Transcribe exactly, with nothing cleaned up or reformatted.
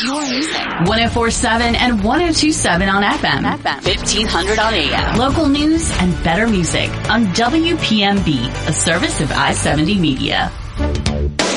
Your music. one oh four point seven and one oh two point seven on F M. F M. fifteen hundred on A M. Local news and better music on W P M B, a service of I seventy Media.